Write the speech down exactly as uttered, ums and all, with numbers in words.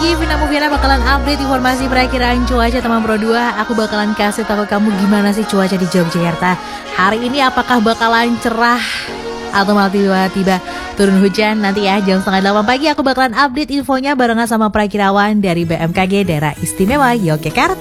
pagi, Vina Mufiana bakalan update informasi perakiraan cuaca teman Pro dua. Aku bakalan kasih tahu kamu gimana sih cuaca di Yogyakarta hari ini, apakah bakalan cerah atau malah tiba-tiba turun hujan. Nanti ya jam setengah delapan pagi aku bakalan update infonya barengan sama perakirawan dari B M K G Daerah Istimewa Yogyakarta.